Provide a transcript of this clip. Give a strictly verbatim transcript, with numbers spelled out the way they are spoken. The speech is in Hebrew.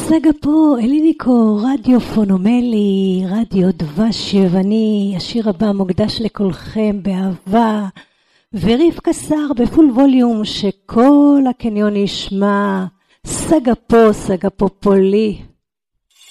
סגה פה, אליניקו, רדיו פונומלי, רדיו דבש יווני, השיר הבא מוקדש לכולכם באהבה, ורבקה שר בפול ווליום שכל הקניון ישמע, סגה פה, סגה פה פולי.